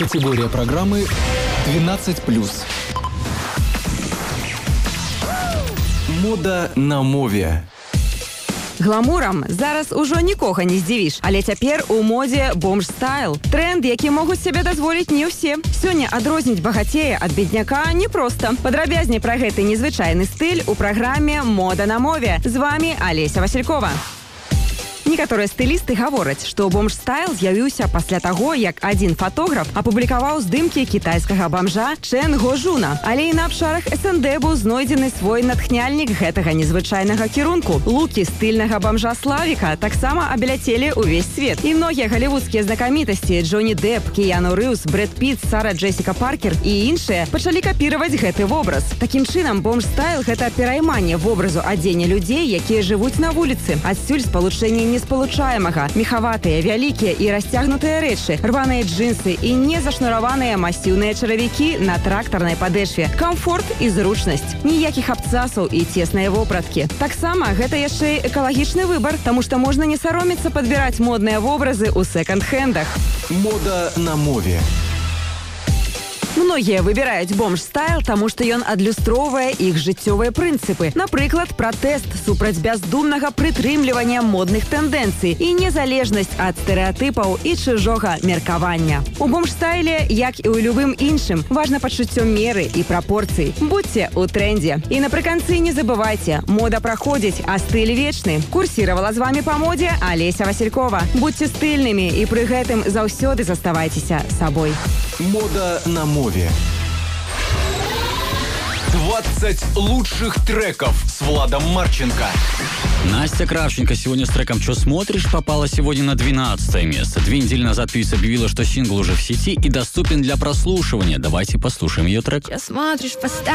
Категория программы 12+. Мода на мове. Гламурам зараз ужо нікога не здзівіш, але цяпер у модзе бомж-стайл. Тренд, які могуць сябе дазволіць не ўсе. Сёння адрозніць багацея ад бедняка непроста. Падрабязней пра гэты незвычайны стыль у праграме «Мода на мове». З вами Олеся Василькова. Некаторыя стылісты гавораць, што бомж-стайл з'явіўся пасля таго, як адзін фатограф апублікаваў здымкі кітайскага бамжа Чэн Го Жуна. Але і на абшарах СНД быў знойдзены свой натхняльнік гэтага незвычайнага кірунку. Лукі стыльнага бамжа Славіка таксама абляцелі ўвесь свет. І многія галівудскія знакамітасці Джонні Депп, Кіяну Рыўз, Брэд Піт, Сара Джесіка Паркер і іншыя пачалі капіраваць гэты вобраз. Такім чынам, бомж-стайл – гэта перайманне вобразу адзення людзей, якія жывуць на вуліцы. Адсюль спалучэнне неспалучаемага, мехаватыя, вялікія і расцягнутыя рэчы, рваныя джинсы і незашнураваныя масіўныя чаравікі на трактарнай падэшве, камфорт і зручнасць, ніякіх абцасаў і цесныя вопраткі. Таксама гэта яшчэ і экалагічны выбар, таму што можна не саромецца падбіраць модныя вобразы ў сэканд-хендах. Мода на мове. Многія выбіраюць бомж-стайл, таму што ён адлюстроўвае іх жыццёвыя прынцыпы. Напрыклад, пратэст супраць бяздумнага прытрымлівання модных тэндэнцый і незалежнасць ад стэрэатыпаў і чужога меркавання. У бомж-стайле, як і ў любым іншым, важна пачуццё меры і прапорцый. Будьце ў трэндзе. І напрыканцы не забывайце, мода праходзіць, а стыль вечны. Курсіравала з вамі па модзе Олеся Василькова. Будьце стыльнымі і пры гэтым заўсёды заставайцеся сабой. Мода на мове. 20 лучших треков с Владом Марченко. Настя Кравченко сегодня с треком «Чё смотришь?» попала сегодня на 12 место. 2 недели назад певица объявила, что сингл уже в сети и доступен для прослушивания. Давайте послушаем ее трек. Смотришь,